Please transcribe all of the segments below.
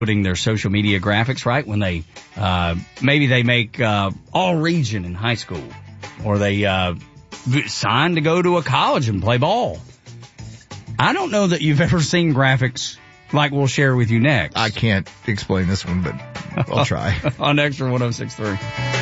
putting their social media graphics, right? When they, maybe they make, all region in high school, or they, sign to go to a college and play ball. I don't know that you've ever seen graphics like we'll share with you next. I can't explain this one, but I'll try. On Extra 106.3.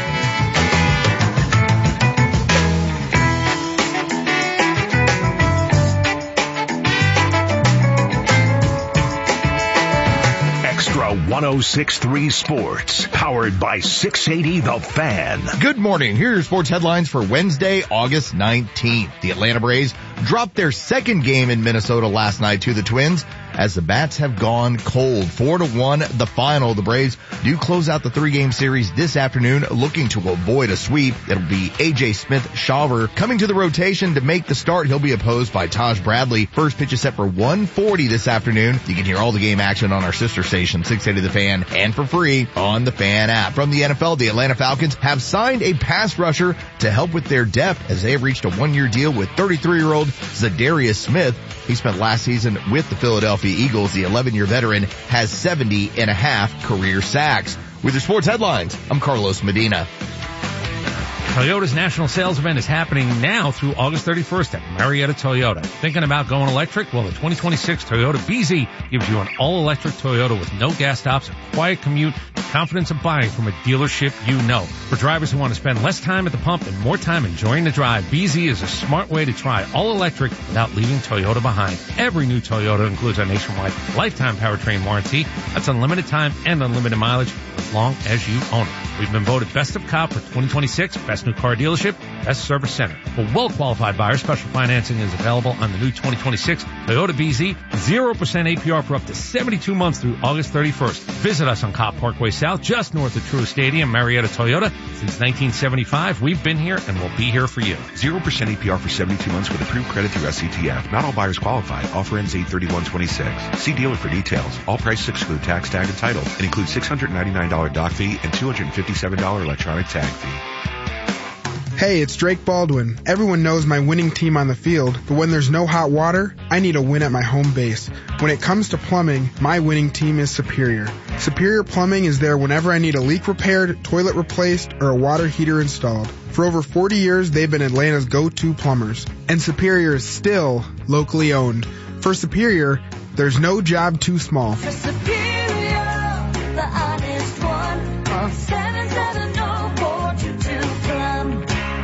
Extra 106.3 Sports, powered by 680 The Fan. Good morning. Here are your sports headlines for Wednesday, August 19th. The Atlanta Braves dropped their second game in Minnesota last night to the Twins as the bats have gone cold. 4-1 the final. The Braves do close out the 3-game series this afternoon, looking to avoid a sweep. It'll be A.J. Smith-Shawver coming to the rotation to make the start. He'll be opposed by Taj Bradley. First pitch is set for 1:40 this afternoon. You can hear all the game action on our sister station, 680 The Fan, and for free on the Fan app. From the NFL, the Atlanta Falcons have signed a pass rusher to help with their depth as they have reached a 1-year deal with 33-year-old Zadarius Smith. He spent last season with the Philadelphia Eagles. The 11-year veteran has 70.5 career sacks. With your sports headlines, I'm Carlos Medina. Toyota's national sales event is happening now through August 31st at Marietta Toyota. Thinking about going electric? Well, the 2026 Toyota BZ gives you an all-electric Toyota with no gas stops, a quiet commute, and confidence of buying from a dealership you know. For drivers who want to spend less time at the pump and more time enjoying the drive, BZ is a smart way to try all-electric without leaving Toyota behind. Every new Toyota includes a nationwide lifetime powertrain warranty. That's unlimited time and unlimited mileage as long as you own it. We've been voted Best of Cop for 2026, Best New Car Dealership, Best Service Center. For well-qualified buyers, special financing is available on the new 2026 Toyota BZ. 0% APR for up to 72 months through August 31st. Visit us on Cobb Parkway South, just north of Truist Stadium, Marietta Toyota. Since 1975, we've been here and we'll be here for you. 0% APR for 72 months with approved credit through SCTF. Not all buyers qualify. Offer ends 8/31/26. See dealer for details. All prices exclude tax, tag, and title and include $699 dock fee and $257 electronic tag fee. Hey, it's Drake Baldwin. Everyone knows my winning team on the field, but when there's no hot water, I need a win at my home base. When it comes to plumbing, my winning team is Superior. Superior Plumbing is there whenever I need a leak repaired, toilet replaced, or a water heater installed. For over 40 years, they've been Atlanta's go-to plumbers. And Superior is still locally owned. For Superior, there's no job too small. For Superior, the honest one, call 770-422-PLUM.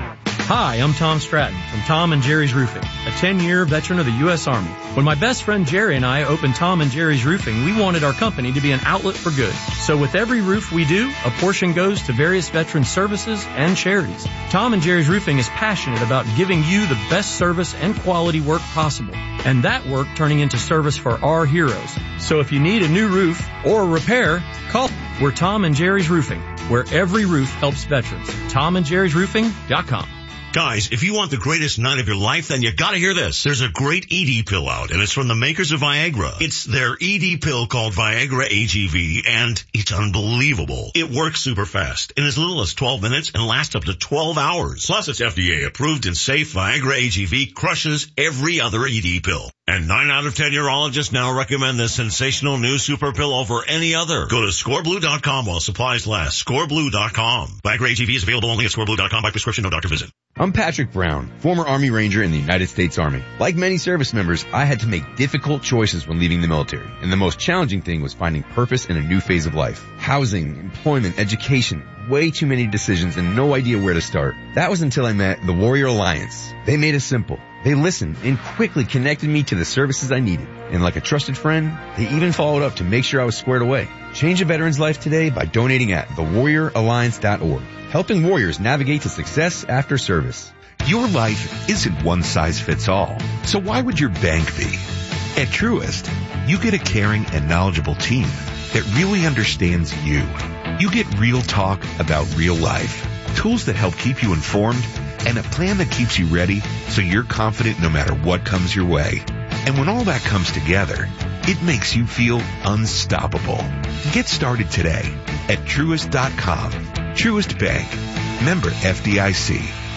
Hi, I'm Tom Stratton from Tom and Jerry's Roofing, a 10-year veteran of the U.S. Army. When my best friend Jerry and I opened Tom and Jerry's Roofing, we wanted our company to be an outlet for good. So with every roof we do, a portion goes to various veteran services and charities. Tom and Jerry's Roofing is passionate about giving you the best service and quality work possible, and that work turning into service for our heroes. So if you need a new roof or a repair, call. We're Tom and Jerry's Roofing, where every roof helps veterans. TomandJerry'sRoofing.com. Guys, if you want the greatest night of your life, then you gotta hear this. There's a great ED pill out, and it's from the makers of Viagra. It's their ED pill called Viagra AGV, and it's unbelievable. It works super fast, in as little as 12 minutes, and lasts up to 12 hours. Plus, it's FDA approved and safe. Viagra AGV crushes every other ED pill. And 9 out of 10 urologists now recommend this sensational new super pill over any other. Go to scoreblue.com while supplies last. Scoreblue.com. Viagra AGV is available only at scoreblue.com by prescription, no doctor visit. I'm Patrick Brown, former Army Ranger in the United States Army. Like many service members, I had to make difficult choices when leaving the military, and the most challenging thing was finding purpose in a new phase of life. Housing, employment, education, way too many decisions and no idea where to start. That was until I met the Warrior Alliance. They made it simple. They listened and quickly connected me to the services I needed. And like a trusted friend, they even followed up to make sure I was squared away. Change a veteran's life today by donating at thewarrioralliance.org. Helping warriors navigate to success after service. Your life isn't one size fits all. So why would your bank be? At Truist, you get a caring and knowledgeable team that really understands you. You get real talk about real life, tools that help keep you informed, and a plan that keeps you ready so you're confident no matter what comes your way. And when all that comes together, it makes you feel unstoppable. Get started today at Truist.com. Truist Bank. Member FDIC.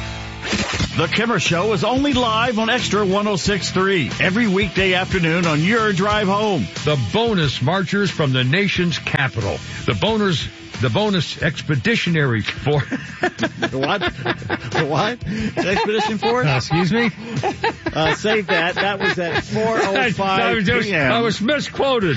The Kimmer Show is only live on Extra 106.3 every weekday afternoon on your drive home. The bonus marchers from the nation's capital. The bonus expeditionary force. What? The what? Expedition Force? Excuse me? Save that. That was at 4:05 p.m. I was misquoted.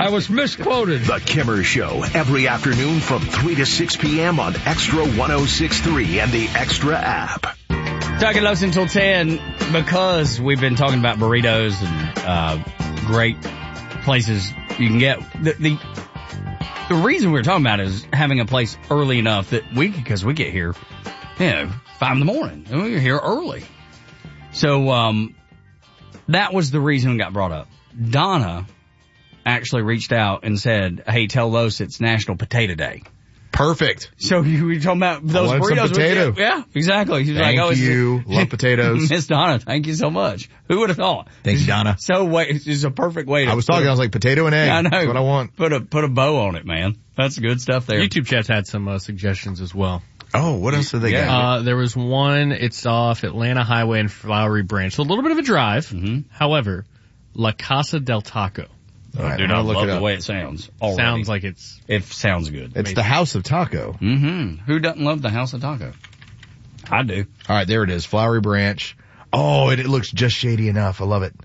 The Kimmer Show, every afternoon from 3 to 6 p.m. on Extra 106.3 and the Extra app. Talking Los until 10 because we've been talking about burritos and great places you can get. The reason we're talking about it is having a place early enough that because we get here, 5 in the morning, and we're here early. So, that was the reason it got brought up. Donna actually reached out and said, hey, tell Los it's National Potato Day. Perfect. So you were talking about those burritos. Some potato. Yeah, exactly. She's Thank you. Love potatoes. Miss Donna, thank you so much. Who would have thought? Thank you, Donna. So it's a perfect way to. I was like potato and egg. I know. That's what I want. Put a bow on it, man. That's good stuff there. YouTube chat's had some suggestions as well. Oh, what else did they got? There was one, it's off Atlanta Highway and Flowery Branch. So a little bit of a drive. Mm-hmm. However, La Casa del Taco. I do not love the way it sounds. Already. Sounds like it sounds good. It's amazing. The House of Taco. Mm-hmm. Who doesn't love the House of Taco? I do. All right, there it is. Flowery Branch. Oh, it looks just shady enough. I love it.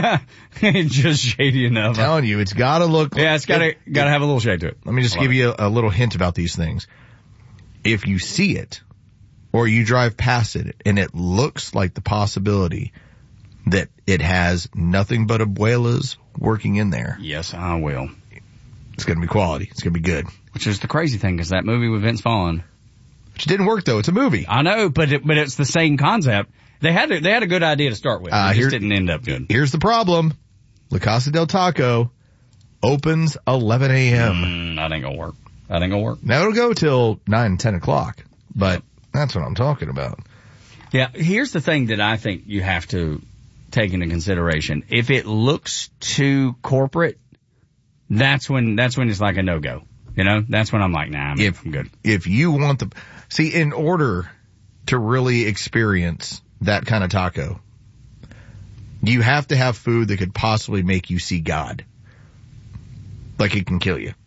Just shady enough. I'm telling you, it's gotta look. Yeah, it's gotta have a little shade to it. Let me just give you a little hint about these things. If you see it, or you drive past it, and it looks like the possibility that it has nothing but abuelas working in there. Yes, I will. It's going to be quality. It's going to be good. Which is the crazy thing, because that movie with Vince Vaughn. Which didn't work though. It's a movie. I know, but it's the same concept. They had a good idea to start with. It just didn't end up good. Here's the problem. La Casa del Taco opens 11 a.m. That ain't gonna work. Now it'll go till 9, 10 o'clock. But that's what I'm talking about. Yeah, here's the thing that I think you have to take into consideration. If it looks too corporate, that's when it's like a no-go. You know, that's when I'm like, nah, I'm good. If you want in order to really experience that kind of taco, you have to have food that could possibly make you see God. Like it can kill you.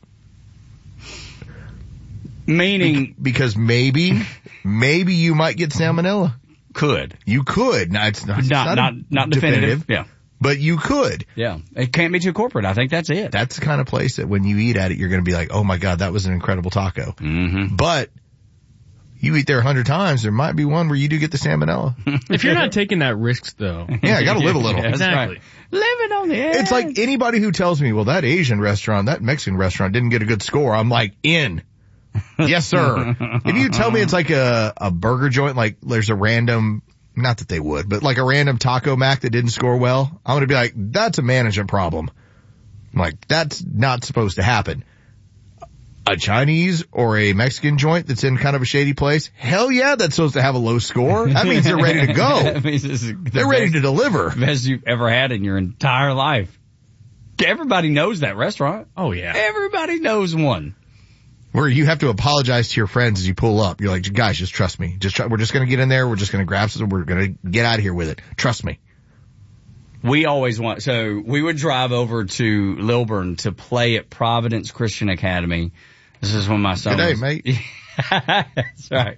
Meaning? Because maybe you might get salmonella. You could. Now, it's not definitive. Yeah. But you could. Yeah. It can't be too corporate. I think that's it. That's the kind of place that when you eat at it, you're going to be like, oh my God, that was an incredible taco. Mm-hmm. But you eat there 100 times, there might be one where you do get the salmonella. If you're not taking that risk though. Yeah, I got to live a little. Yeah, exactly. Right. Living on the edge. It's like anybody who tells me, well, that Asian restaurant, that Mexican restaurant didn't get a good score. I'm like, in. Yes, sir. If you tell me it's like a burger joint, like there's a random, not that they would, but like a random Taco Mac that didn't score well, I'm going to be like, that's a management problem. I'm like, that's not supposed to happen. A Chinese or a Mexican joint that's in kind of a shady place, hell yeah, that's supposed to have a low score. That means they're ready to go. That means this is they're ready to deliver. Best you've ever had in your entire life. Everybody knows that restaurant. Oh yeah. Everybody knows one. Where you have to apologize to your friends as you pull up. You're like, guys, just trust me. We're just going to get in there. We're just going to grab something. We're going to get out of here with it. Trust me. We always so we would drive over to Lilburn to play at Providence Christian Academy. This is when my son Good day, mate. That's right.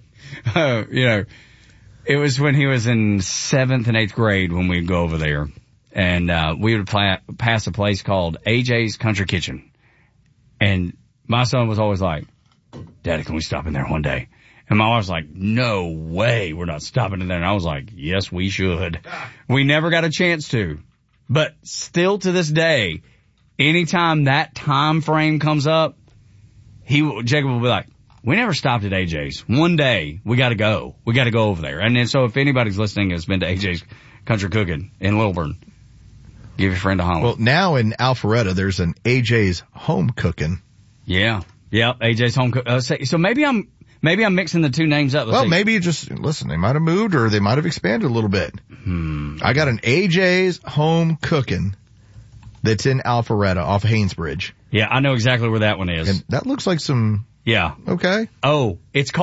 It was when he was in 7th and 8th grade when we'd go over there. And, we would pass a place called AJ's Country Kitchen. And my son was always like, Daddy, can we stop in there one day? And my wife was like, no way, we're not stopping in there. And I was like, yes, we should. We never got a chance to. But still to this day, anytime that time frame comes up, Jacob will be like, we never stopped at AJ's. One day, we gotta go. We gotta go over there. And then so if anybody's listening has been to AJ's Country Cooking in Lilburn, give your friend a holler. Well, now in Alpharetta, there's an AJ's Home Cooking. Yeah. Yep. AJ's Home Cooking. So maybe I'm mixing the two names up. Maybe listen, they might have moved or they might have expanded a little bit. I got an AJ's Home Cooking that's in Alpharetta off Haynesbridge. Yeah, I know exactly where that one is. And that looks like some... Yeah. Okay. Oh, it's called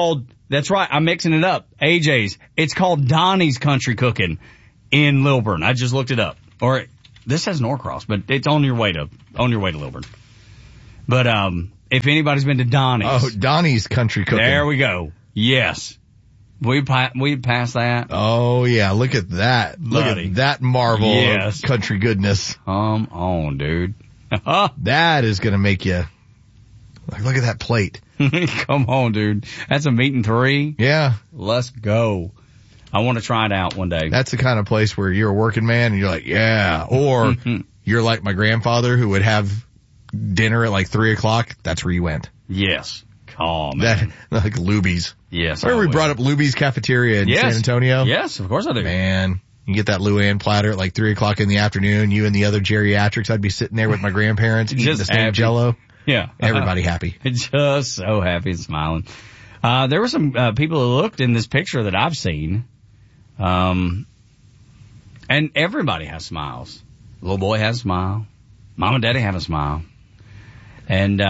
That's right. I'm mixing it up. AJ's. It's called Donnie's Country Cooking in Lilburn. I just looked it up. Or this says Norcross, but it's on your way to Lilburn. But if anybody's been to Donnie's. Oh, Donnie's Country Cooking. There we go. Yes. We passed that. Oh yeah, look at that. Look at that marvel of country goodness. Come on, dude. That is going to make you look at that plate. Come on, dude. That's a meat and 3. Yeah. Let's go. I want to try it out one day. That's the kind of place where you're a working man and you're like, yeah. Or you're like my grandfather who would have dinner at like 3:00. That's where you went. Yes. Oh, man. That, like Luby's. Yes. Remember we brought up Luby's Cafeteria in San Antonio? Yes, of course I do. Man, you get that Luann platter at like 3:00 in the afternoon. You and the other geriatrics, I'd be sitting there with my grandparents eating the same Jell-O. Yeah. Everybody happy. Just so happy and smiling. There were some people who looked in this picture that I've seen. And everybody has smiles. Little boy has a smile. Mom and daddy have a smile. And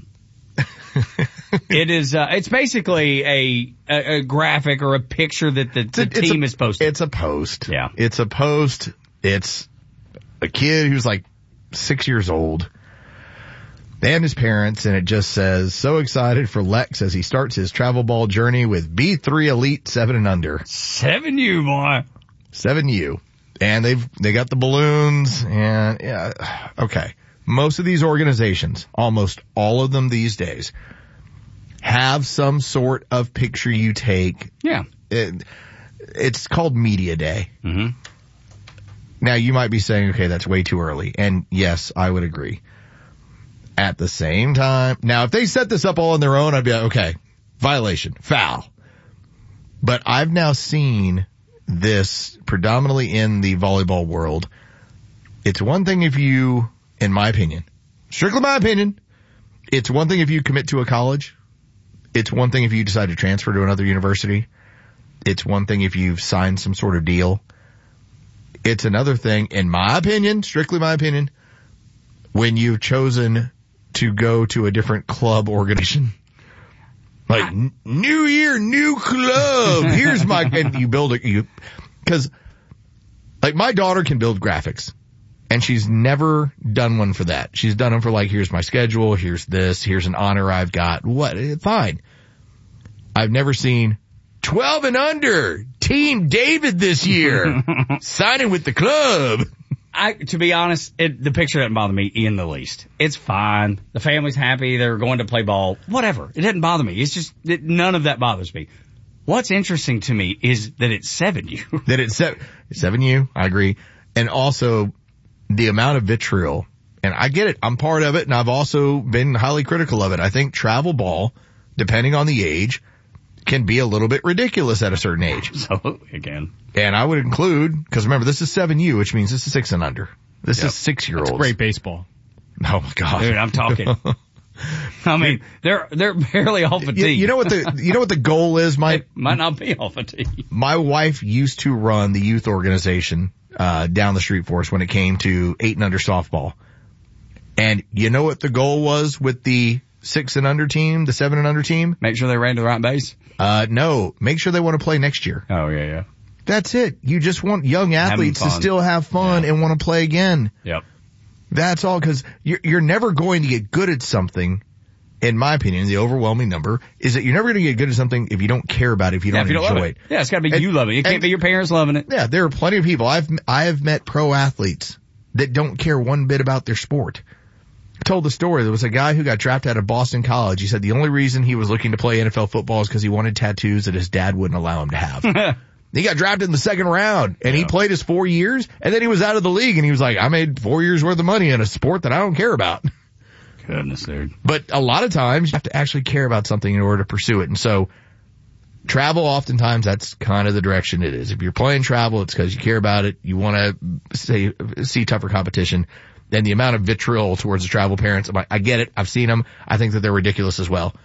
it's basically a graphic or a picture that the team is posting. It's a post. Yeah. It's a post. It's a kid who's like 6 years old and his parents, and it just says, so excited for Lex as he starts his travel ball journey with B3 Elite 7 and under. 7U, boy. 7U. And they got the balloons and yeah, okay. Most of these organizations, almost all of them these days, have some sort of picture you take. Yeah. It's called Media Day. Mm-hmm. Now you might be saying, okay, that's way too early. And yes, I would agree. At the same time, now if they set this up all on their own, I'd be like, okay, violation, foul. But I've now seen this predominantly in the volleyball world. It's one thing if you, in my opinion, strictly my opinion, it's one thing if you commit to a college. It's one thing if you decide to transfer to another university. It's one thing if you've signed some sort of deal. It's another thing, in my opinion, strictly my opinion, when you've chosen to go to a different club organization. Like, new year, new club. Here's my, and you build it, cause like my daughter can build graphics and she's never done one for that. She's done them for like, here's my schedule, here's this, here's an honor I've got. What? Fine. I've never seen 12 and under, Team David this year, signing with the club. To be honest, the picture doesn't bother me in the least. It's fine. The family's happy. They're going to play ball. Whatever. It doesn't bother me. It's just none of that bothers me. What's interesting to me is that it's 7U. That it's 7U. I agree. And also the amount of vitriol. And I get it. I'm part of it. And I've also been highly critical of it. I think travel ball, depending on the age, can be a little bit ridiculous at a certain age. Absolutely, again. And I would include, because remember, this is 7U, which means this is 6 and under. This is 6-year-olds. It's great baseball. Oh my God. Dude, I'm talking. I mean, they're barely off a tee. You know what the goal is, Mike? It might not be off a tee. My wife used to run the youth organization, down the street for us when it came to 8 and under softball. And you know what the goal was with the 6 and under team, the 7 and under team? Make sure they ran to the right base? No. Make sure they want to play next year. Oh, yeah. That's it. You just want young athletes to still have fun and want to play again. Yep. That's all, because you're never going to get good at something, in my opinion, the overwhelming number, is that you're never going to get good at something if you don't care about it, if you don't enjoy it. Yeah, it's got to be you loving it. It can't be your parents loving it. Yeah, there are plenty of people. I have met pro athletes that don't care one bit about their sport. I told the story. There was a guy who got drafted out of Boston College. He said the only reason he was looking to play NFL football is because he wanted tattoos that his dad wouldn't allow him to have. He got drafted in the second round, and he played his 4 years, and then he was out of the league, and he was like, I made 4 years worth of money in a sport that I don't care about. Goodness, dude. But a lot of times, you have to actually care about something in order to pursue it. And so, travel, oftentimes, that's kind of the direction it is. If you're playing travel, it's because you care about it, you want to see tougher competition. And the amount of vitriol towards the travel parents, I'm like, I get it, I've seen them, I think that they're ridiculous as well.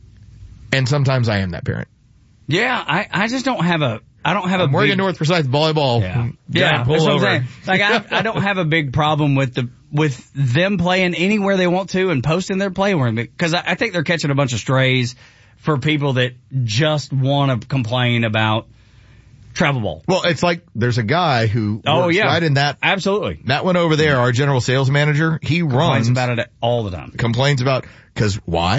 And sometimes I am that parent. Yeah, I just don't have a... I'm working North Forsyth volleyball. Yeah, pull over. Like I don't have a big problem with them playing anywhere they want to and posting their play, because I think they're catching a bunch of strays for people that just want to complain about travel ball. Well, it's like there's a guy who works right in that. Absolutely. That one over there, our general sales manager, he complains about it all the time. Complains about, cause why?